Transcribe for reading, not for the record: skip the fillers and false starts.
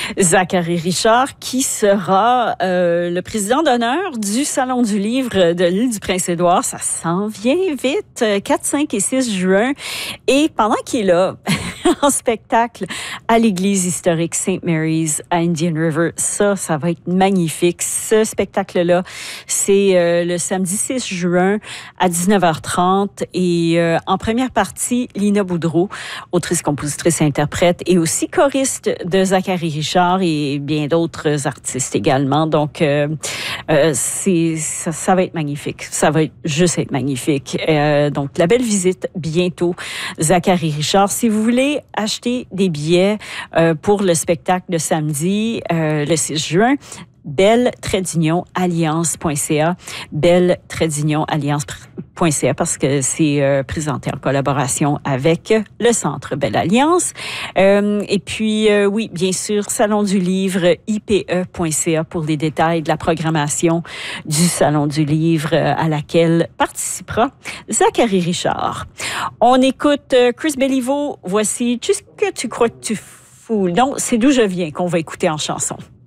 Zachary Richard, qui sera le président d'honneur du Salon du livre de l'île du Prince-Édouard. Ça s'en vient vite, 4, 5 et 6 juin. Et pendant qu'il est là, en spectacle à l'église historique St. Mary's à Indian River, ça va être magnifique. Ce spectacle-là, c'est le samedi 6 juin à 19h30. Et en première partie, Lina Boudreau, autrice, compositrice et interprète, et aussi choriste de Zachary Richard et bien d'autres artistes également. Donc, ça va être magnifique. Ça va juste être magnifique. Donc, la belle visite bientôt, Zachary Richard. Si vous voulez acheter des billets pour le spectacle de samedi, le 6 juin, belle-alliance.ca, belle-alliance.ca, parce que c'est présenté en collaboration avec le Centre Belle Alliance. Et puis, oui, bien sûr, Salon du livre, ipe.ca pour les détails de la programmation du Salon du livre à laquelle participera Zachary Richard. On écoute Chris Béliveau. Voici « Qu'est-ce que tu crois que tu fous ?» Non, c'est d'où je viens qu'on va écouter en chanson.